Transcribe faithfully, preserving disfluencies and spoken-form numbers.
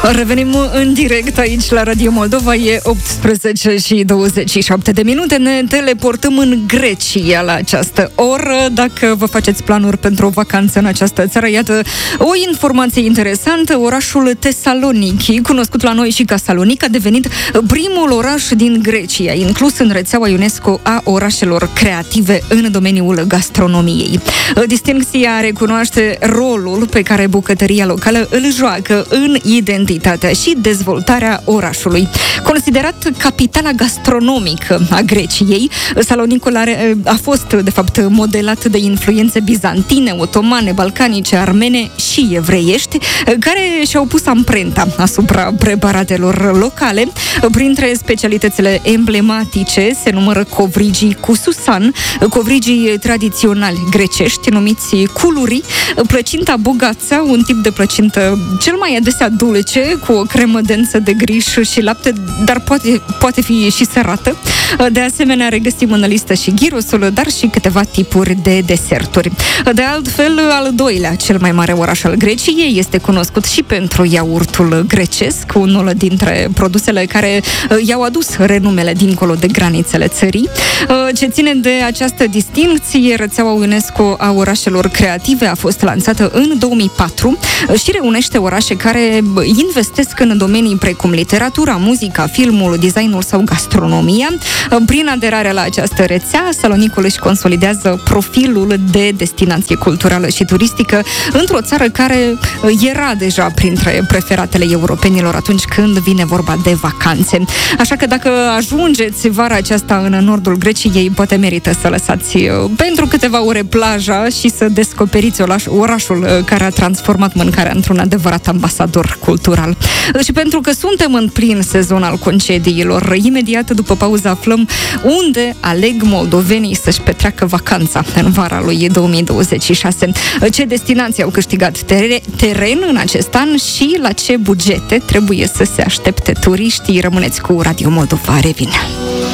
Revenim în direct aici la Radio Moldova. E optsprezece și douăzeci și șapte de minute. Ne teleportăm în Grecia la această oră. Dacă vă faceți planuri pentru o vacanță în această țară, iată o informație interesantă. Orașul Tesaloniki, cunoscut la noi și ca Salonic, a devenit primul oraș din Grecia, inclus în rețeaua UNESCO a orașelor creative în domeniul gastronomiei. Distincția recunoaște rolul pe care bucătăria locală îl joacă în identitatea și dezvoltarea orașului. Considerat capitala gastronomică a Greciei, Salonicul are, a fost, de fapt, modelat de influențe bizantine, otomane, balcanice, armene și evreiești, care și-au pus amprenta asupra preparatelor locale. Printre specialitățile emblematice se numără covrigii cu susan, covrigii tradiționali grecești, numiți culuri, plăcinta bogața, un tip de plăcintă cel mai adesea dulce, cu o cremă densă de griș și lapte, dar poate, poate fi și sărată. De asemenea, regăsim în listă și gyrosul, dar și câteva tipuri de deserturi. De altfel, al doilea cel mai mare oraș al Greciei este cunoscut și pentru iaurtul grecesc, unul dintre produsele care i-au adus renumele dincolo de granițele țării. Ce ține de această distincție, rețeaua UNESCO a orașelor creative a fost lansată în două mii patru și reunește orașe care investesc în domenii precum literatura, muzica, filmul, designul sau gastronomia. Prin aderarea la această rețea, Salonicul își consolidează profilul de destinație culturală și turistică într-o țară care era deja printre preferatele europenilor atunci când vine vorba de vacanțe. Așa că dacă ajungeți vara aceasta în nordul Greciei, poate merită să lăsați pentru câteva ore plaja și să descoperiți orașul care a transformat mâncarea într-un adevărat ambasador cultural. Și pentru că suntem în plin sezon al concediilor, imediat după pauză aflăm unde aleg moldovenii să-și petreacă vacanța în vara lui două mii douăzeci și șase. Ce destinații au câștigat teren în acest an și la ce bugete trebuie să se aștepte turiștii. Rămâneți cu Radio Moldova, revine.